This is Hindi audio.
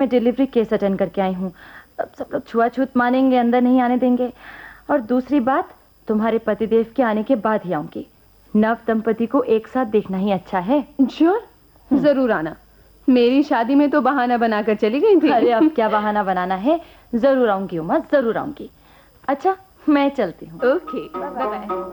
मैं डिलीवरी केस अटेंड करके आई हूँ। अब सब लोग छुआछूत मानेंगे, अंदर नहीं आने देंगे। और दूसरी बात, तुम्हारे पतिदेव के आने के बाद ही आऊंगी। नव दंपति को एक साथ देखना ही अच्छा है। श्योर, जरूर आना। मेरी शादी में तो बहाना बनाकर चली गई थी। अरे अब क्या बहाना बनाना है, जरूर आऊंगी उमा, जरूर आऊंगी। अच्छा मैं चलती हूँ। Okay, bye bye.